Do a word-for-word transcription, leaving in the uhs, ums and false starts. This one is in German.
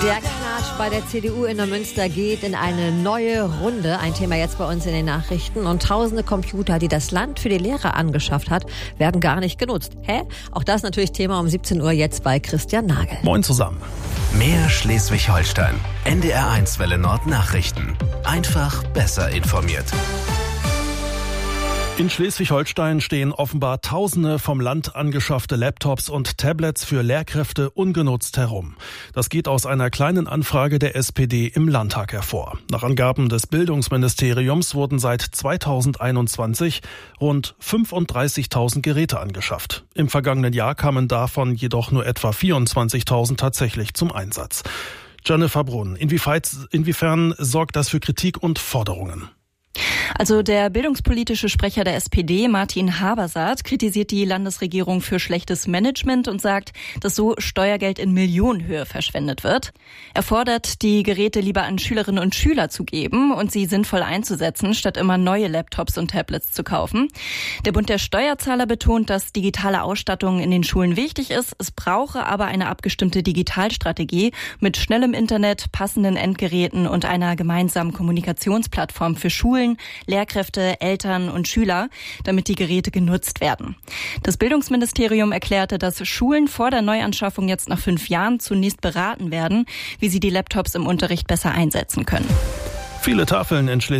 Der Knatsch bei der C D U in Neumünster geht in eine neue Runde. Ein Thema jetzt bei uns in den Nachrichten. Und tausende Computer, die das Land für die Lehrer angeschafft hat, werden gar nicht genutzt. Hä? Auch das natürlich Thema um siebzehn Uhr jetzt bei Christian Nagel. Moin zusammen. Mehr Schleswig-Holstein. N D R eins Welle Nord Nachrichten. Einfach besser informiert. In Schleswig-Holstein stehen offenbar Tausende vom Land angeschaffte Laptops und Tablets für Lehrkräfte ungenutzt herum. Das geht aus einer kleinen Anfrage der S P D im Landtag hervor. Nach Angaben des Bildungsministeriums wurden seit zweitausendeinundzwanzig rund fünfunddreißigtausend Geräte angeschafft. Im vergangenen Jahr kamen davon jedoch nur etwa vierundzwanzigtausend tatsächlich zum Einsatz. Jennifer Brunn, inwiefern sorgt das für Kritik und Forderungen? Also der bildungspolitische Sprecher der S P D, Martin Habersaat, kritisiert die Landesregierung für schlechtes Management und sagt, dass so Steuergeld in Millionenhöhe verschwendet wird. Er fordert, die Geräte lieber an Schülerinnen und Schüler zu geben und sie sinnvoll einzusetzen, statt immer neue Laptops und Tablets zu kaufen. Der Bund der Steuerzahler betont, dass digitale Ausstattung in den Schulen wichtig ist. Es brauche aber eine abgestimmte Digitalstrategie mit schnellem Internet, passenden Endgeräten und einer gemeinsamen Kommunikationsplattform für Schulen, Lehrkräfte, Eltern und Schüler, damit die Geräte genutzt werden. Das Bildungsministerium erklärte, dass Schulen vor der Neuanschaffung jetzt nach fünf Jahren zunächst beraten werden, wie sie die Laptops im Unterricht besser einsetzen können. Viele Tafeln in Schleswig